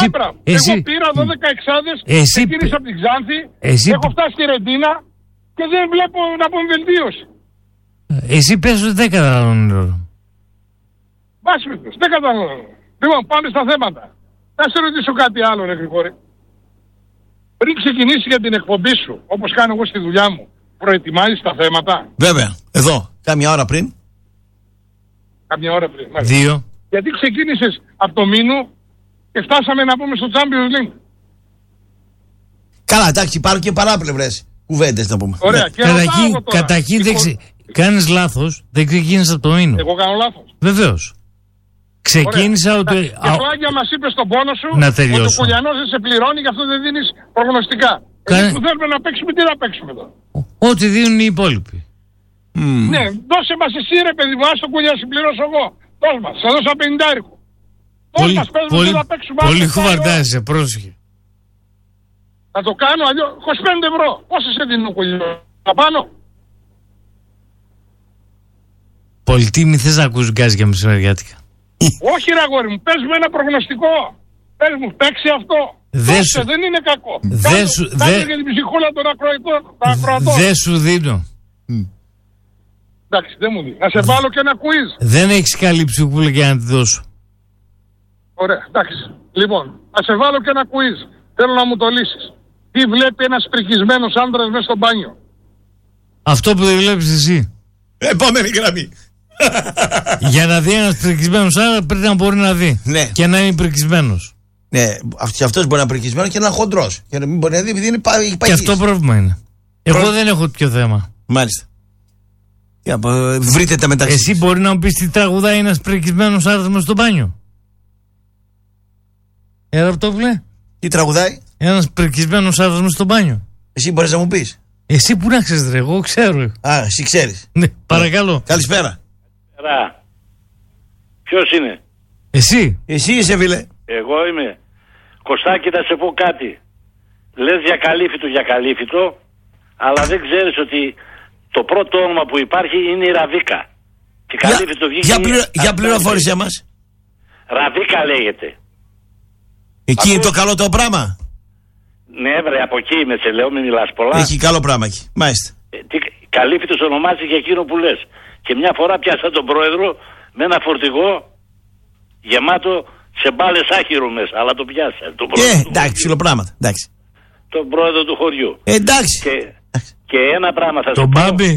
Εγώ πήρα 12 εξάδες, ξεκίνησα από την Ξάνθη, έχω φτάσει στη Ρεντίνα και δεν βλέπω να πω βελτίωση. Εσύ πες ότι δεν καταναλώνω. Δεν καταναλώνω. Λοιπόν, πάμε στα θέματα. Θα σε ρωτήσω κάτι άλλο, ρε Γρηγόρη. Πριν ξεκινήσει για την εκπομπή σου, όπως κάνω εγώ στη δουλειά μου, προετοιμάζεις τα θέματα? Βέβαια, εδώ, κάμια ώρα πριν. Κάμια ώρα πριν, μάλιστα. 2. Γιατί ξεκίνησες από το Μήνου και φτάσαμε να πούμε στο Champions League. Καλά, εντάξει, υπάρχουν και παράπλευρες κουβέντες να πούμε. Ωραία, και καταρχήν κάνεις λάθος, δεν ξεκίνησα από το Μήνου. Εγώ κάνω λάθος? Βεβαίως. Ξεκίνησα ότι. Και το Άγια μας είπε στον πόνο σου να τελειώσω. ότι ο Κουλιανός δεν σε πληρώνει, γι' αυτό δεν δίνεις προγνωστικά. Εμείς που θέλουμε να παίξουμε, τι να παίξουμε τώρα? Ό,τι δίνουν οι υπόλοιποι. Ναι, δώσε μας εσύ ρε παιδί μου, άστο Κουλιά, συμπληρώσω εγώ. Δώσ' μας, θα δώσα 50. Δώσ' μας, πες μου, τι να παίξουμε. Πολύ χουβαρτάζεσαι, πρόσεχε. Θα το κάνω αλλιώς, 25 ευρώ. Πόσα σε δίνουν ο Κουλιανός? Θα πάνω. Πολιτήμη, θες να ακούς γκάζ για μεσημεριάτικα? Όχι ρε αγόρι μου, πες μου ένα προγνωστικό. Πες μου, παίξει αυτό. Δεν είναι κακό. Κάνε για την ψυχούλα των ακροατών. Δεν σου δίνω. Εντάξει, δεν μου δίνει. Να σε βάλω και ένα quiz. Δεν έχεις καλή ψυχούλα για να τη δώσω. Ωραία, εντάξει. Λοιπόν, να σε βάλω και ένα quiz. Θέλω να μου το λύσεις. Τι βλέπει ένας πρικισμένος άντρας μέσα στο μπάνιο? Αυτό που δεν βλέπεις εσύ. Επόμενη γραμμή. Για να δει ένας πρικισμένος άντρας πρέπει να μπορεί να δει. Ναι. Και να είναι πρικισμένος. Ναι, και αυτός μπορεί να είναι πρικισμένος και να είναι χοντρός. Και να μην μπορεί να δει επειδή είναι παγής. Και αυτό πρόβλημα είναι. Εγώ δεν έχω τέτοιο θέμα. Μάλιστα. Βρείτε τα μεταξύ. Εσύ μπορεί να μου πεις τι τραγουδάει ένας πρικισμένος άντρας μες στο μπάνιο? Ραπτόβλε. Τι τραγουδάει? Ένας πρικισμένος άντρας μες στο μπάνιο. Εσύ μπορείς να μου πεις? Εσύ που να ξέρεις ρε, εγώ ξέρω. Α, εσύ ξέρεις. Ναι, παρακαλώ. Καλησπέρα. Ποιος είναι? Εσύ είσαι φίλε. Εγώ είμαι. Κωστάκη, θα σε πω κάτι. Λες για καλύφιτο, αλλά δεν ξέρεις ότι το πρώτο όνομα που υπάρχει είναι η Ραβίκα. Και καλύφιτο βγήκε. Για πληροφόρησέ μας. Ραβίκα λέγεται. Εκεί είναι το καλό το πράγμα. Ναι, βρε, από εκεί είμαι, σε λέω, μην μιλάς πολλά. Έχει καλό πράγμα εκεί. Μάλιστα. Καλύφιτος ονομάζει για εκείνο που λες. Και μια φορά πιάσα τον πρόεδρο με ένα φορτηγό γεμάτο σε μπάλες άχυρου μέσα, αλλά το πιάσα. Εντάξει, ψιλοπράγματα. Εντάξει. Τον πρόεδρο του χωριού. Εντάξει. Και ένα πράγμα θα σου πω. Τον Μπάμπη.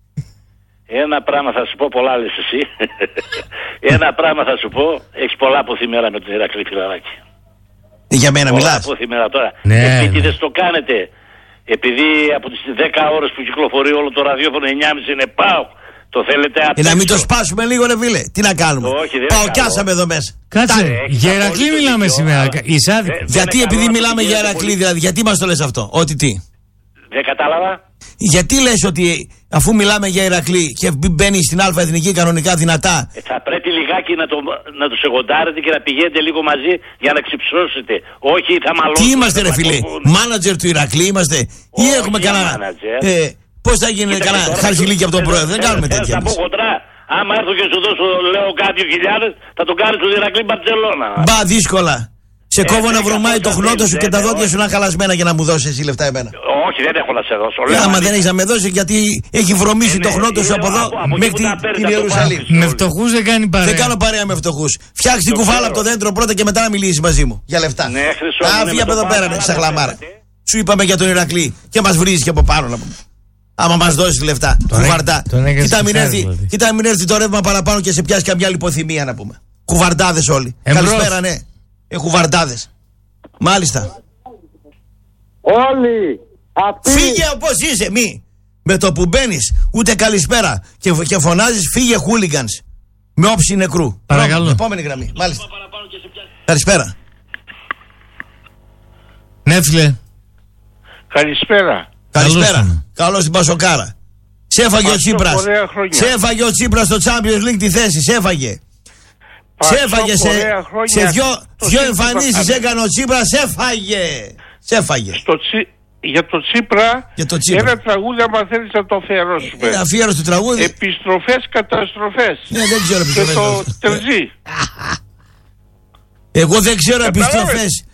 Ένα πράγμα θα σου πω, πολλά λες εσύ. Ένα πράγμα θα σου πω, έχεις πολλά αποθυμέρα με τον Ηρακλή Φιλαράκη. Για μένα πολλά μιλάς. αποθυμέρα τώρα. Ναι, επίτηδες το κάνετε. Επειδή από τις 10 ώρες που κυκλοφορεί όλο το ραδιόφωνο 9.30 είναι πάω. Το θέλετε απ' να μην το σπάσουμε λίγο ρε φίλε. Τι να κάνουμε? Παοκιάσαμε εδώ μέσα. Κάτσε, για Ηρακλή μιλάμε σήμερα. Γιατί επειδή μιλάμε για Ηρακλή, δηλαδή, γιατί μας το λες αυτό? Ότι τι? Δεν κατάλαβα. Γιατί λες ότι αφού μιλάμε για Ηρακλή και μπαίνει στην Α' Εθνική κανονικά δυνατά, θα πρέπει λιγάκι να το σεγοντάρετε και να πηγαίνετε λίγο μαζί για να ξυψώσετε. Όχι, θα μαλώσετε. Τι είμαστε ρε φίλε? Μάνατζερ του Ηρακλή είμαστε? Ή έχουμε κανένα? Πώς θα γίνει κανένα χαρσιλίκι από τον πρόεδρο? Δεν κάνουμε τέτοια. Θα πω χοντρά. Άμα έρθω και σου δώσω, λέω, κάτι 2.000, θα το κάνεις στο Ηρακλή Μπαρτσελώνα. Μπα, δύσκολα. Σε κόβω να βρωμάει το χνότο σου και τα δόντια σου να χαλασμένα για να μου δώσεις εσύ λεφτά εμένα. Όχι, δεν έχω να σε δώσω. Άμα δεν έχεις να με δώσει, γιατί έχει βρωμίσει το χνότο σου από εδώ μέχρι την Ιερουσαλήμ. Με φτωχούς δεν κάνει παρέα. Δεν κάνω παρέα με φτωχούς. Φτιάξε την κουφάλα από το δέντρο πρώτα και μετά να μιλήσεις μαζί μου για λεφτά. Άφη από εδώ πέρα, σαν χλαμάρα. Σου είπαμε για τον Ηρακλή και μας βρίζει και από πάνω να πούμε. Άμα μας δώσεις λεφτά, κουβαρτά. Κοίτα μην έρθει το ρεύμα παραπάνω και σε πιάσει καμιά λιποθυμία να πούμε. Κουβαρτάδες όλοι. Καλησπέρα, ναι. Κουβαρτάδες. Μάλιστα. Όλοι. Φύγε όπως είσαι, μη. Με το που μπαίνεις, ούτε καλησπέρα. Και φωνάζεις, φύγε χούλιγκανς. Με όψη νεκρού. Παρακαλώ. Επόμενη γραμμή. Μάλιστα. Καλησπέρα. Ναι, φίλε. Καλησπέρα. Καλησπέρα. Καλώς την Πασοκάρα. Σε έφαγε ο Τσίπρας. Σε έφαγε ο Τσίπρας στο Champions League τη θέση. Σε έφαγε. Σε έφαγε σε δυο εμφανίσεις έκανε ο Τσίπρας. Σε έφαγε. Για το Τσίπρα, ένα τραγούδι άμα θέλεις να το αφιερώσουμε. Αφιέρωση του τραγούδι. Επιστροφές, καταστροφές. Ναι, δεν ξέρω επιστροφές. Και το Τερζή. Εγώ δεν ξέρω επιστροφές.